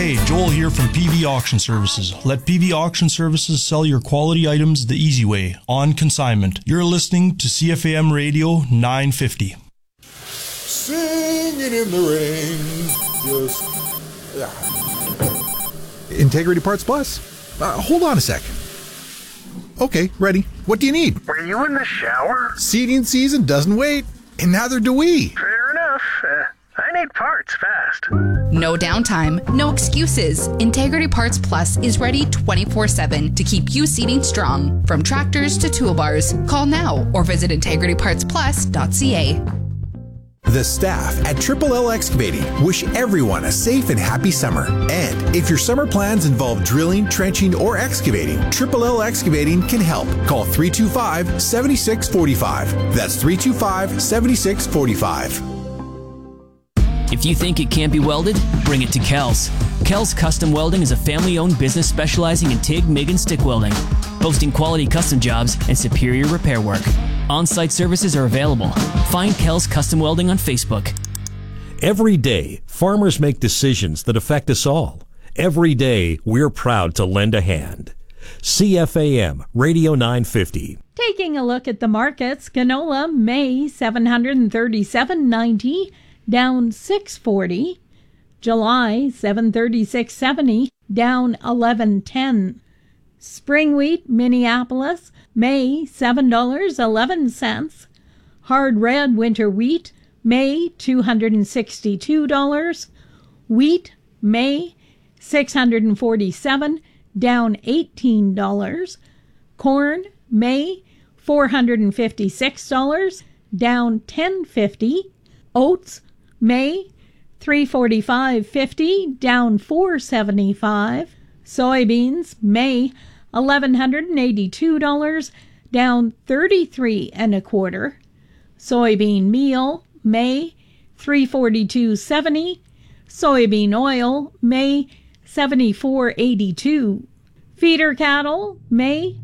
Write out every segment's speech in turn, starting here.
Hey, Joel here from PV Auction Services. Let PV Auction Services sell your quality items the easy way, on consignment. You're listening to CFAM Radio 950. Singing in the rain. Integrity Parts Plus? Hold on a sec. Okay, ready. What do you need? Were you in the shower? Seating season doesn't wait, and neither do we. Fair enough. I need parts fast. No downtime, no excuses. Integrity Parts Plus is ready 24/7 to keep you seating strong. From tractors to toolbars, call now or visit integritypartsplus.ca. The staff at Triple L Excavating wish everyone a safe and happy summer. And if your summer plans involve drilling, trenching, or excavating, Triple L Excavating can help. Call 325-7645. That's 325-7645. If you think it can't be welded, bring it to Kells. Kells Custom Welding is a family-owned business specializing in TIG, MIG, and stick welding, boasting quality custom jobs and superior repair work. On-site services are available. Find Kells Custom Welding on Facebook. Every day, farmers make decisions that affect us all. Every day, we're proud to lend a hand. CFAM Radio 950. Taking a look at the markets, canola, May, $737.90, down $6.40. July, $736.70, down $11.10. Spring wheat, Minneapolis, May, $7.11. Hard red winter wheat, May, $262. Wheat, May, $647, down $18. Corn, May, $456, down $10.50. Oats, May, $345.50, down $475. Soybeans, May, $1,182, down $33.25. Soybean meal, May, $342.70. Soybean oil, May, $74.82. Feeder cattle, May,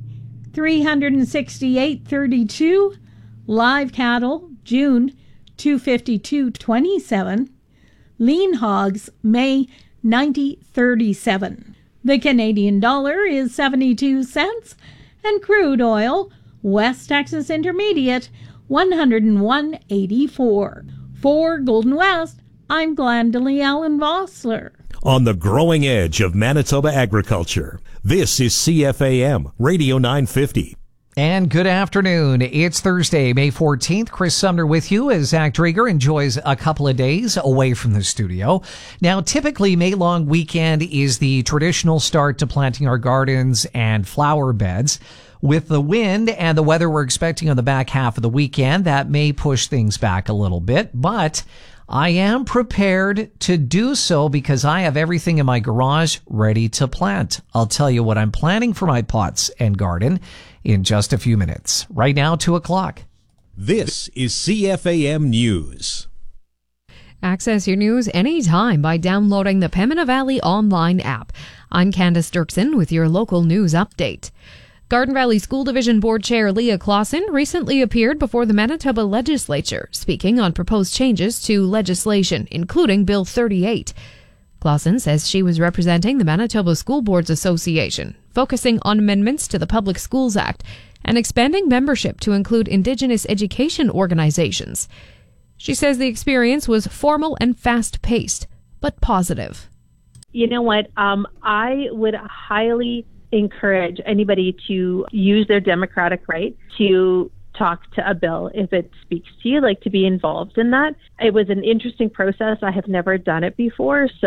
$368.32. Live cattle, June, $252.27. Lean hogs, May, $90.37. The Canadian dollar is 72 cents, and crude oil, West Texas Intermediate, 101.84. For Golden West, I'm Glendalee Allen Vossler. On the growing edge of Manitoba agriculture, this is CFAM Radio 950. And good afternoon. It's Thursday, May 14th. Chris Sumner with you as Zach Drager enjoys a couple of days away from the studio. Now, typically, May long weekend is the traditional start to planting our gardens and flower beds. With the wind and the weather we're expecting on the back half of the weekend, that may push things back a little bit, but I am prepared to do so because I have everything in my garage ready to plant. I'll tell you what I'm planting for my pots and garden in just a few minutes. Right now, 2 o'clock. This is CFAM News. Access your news anytime by downloading the Pembina Valley online app. I'm Candace Dirksen with your local news update. Garden Valley School Division Board Chair Leah Clausen recently appeared before the Manitoba Legislature, speaking on proposed changes to legislation, including Bill 38. Clausen says she was representing the Manitoba School Boards Association, focusing on amendments to the Public Schools Act and expanding membership to include Indigenous education organizations. She says the experience was formal and fast-paced, but positive. You know what? I would highly encourage anybody to use their democratic right to talk to a bill if it speaks to you, like to be involved in that. It was an interesting process. I have never done it before,